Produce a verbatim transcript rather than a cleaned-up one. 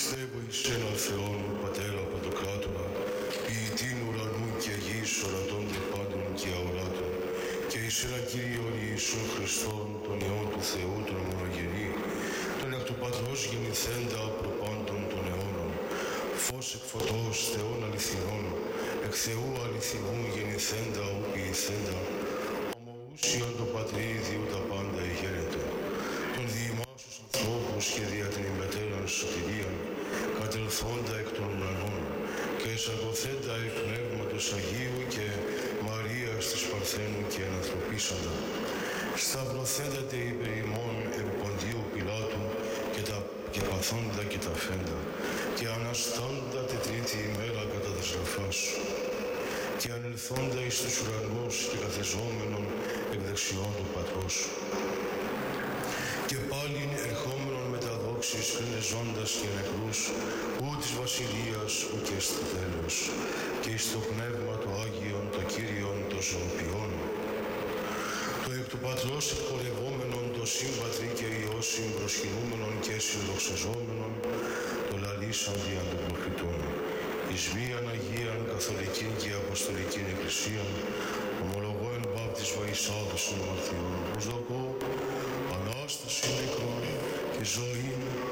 πιστεύω εις έναν Θεόν, Πατέρα Παντοκράτορα, ποιητήν ουρανού και γης, ορατών των πάντων και αοράτων, και εις έναν Κύριον Ιησούν Χριστόν, τον Υιόν του Θεού, τον ομολογενή, τον εκ του Πατρός γεννηθέντα προπάντων των αιώνων, φως εκ φωτός Θεών αληθινών, εκ Θεού αληθινού γεννηθέντα ου ποιηθέντα, ομοούσιον το Πατρί διού τα πάντα εγένετο, τον διημάσους ανθρώπους και δια την ημετέραν σωτηρίαν, κατελθόντα εκ των ουρανών, και εισαγωθέντα εκ Πνεύματος Αγίου και Μαρίας της Παρθένου και ενανθρωπίσαντα, σταυρωθέντατε υπερ ημών επί Ποντίου Πιλάτου και, τα, και παθόντα και τα φέντα, και αναστάντα τη τρίτη ημέρα κατά τα στραφά σου, και ανελθόντα εις τους ουρανούς και καθεζόμενον εκ δεξιών του Πατρός σου, και πάλιν ερχόμενον με τα δόξης κρίνεζοντας και νεκρούς, ου της βασιλείας ου και στο τέλος, και εις το Πνεύμα το Άγιον, το Κύριον, το ζωοποιών, το εκ του Πατρός εκπορευόμενον, το σύμπατρι και Υιός συμπροσκυνούμενον και συνδοξαζόμενον, το λαλήσαν δια των προφητών, εις μίαν Αγίαν Καθολικήν και Αποστολικήν Εκκλησίαν, ομολογώ εν βάπτισμα εις άδωσιν αμαρτιών, προσδοκώ Ανάσταση νεκρών και ζωή